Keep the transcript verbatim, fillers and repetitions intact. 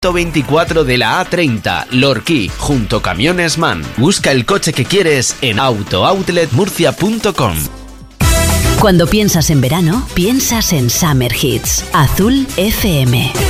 veinticuatro de la A treinta, Lorquí, junto Camiones Man. Busca el coche que quieres en auto outlet murcia punto com. Cuando piensas en verano, piensas en Summer Hits. Azul F M.